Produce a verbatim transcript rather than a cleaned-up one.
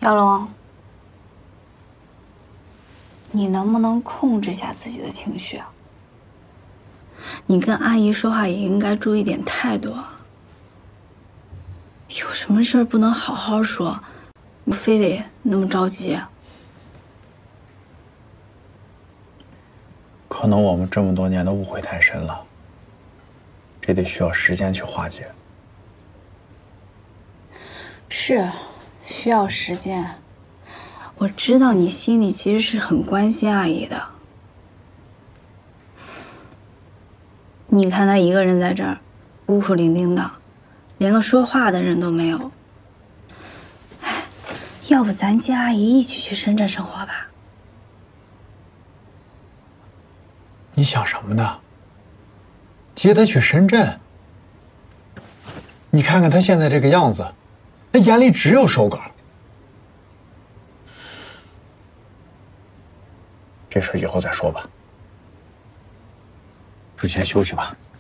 小龙，你能不能控制下自己的情绪啊？你跟阿姨说话也应该注意点态度啊。有什么事儿不能好好说，你非得那么着急？ 可能我们这么多年的误会太深了，这得需要时间去化解。 是，需要时间。我知道你心里其实是很关心阿姨的。你看她一个人在这儿，孤苦伶仃的，连个说话的人都没有。哎，要不咱接阿姨一起去深圳生活吧？ 你想什么呢？接她去深圳？你看看她现在这个样子，那眼里只有手稿。这事以后再说吧。你先休息吧。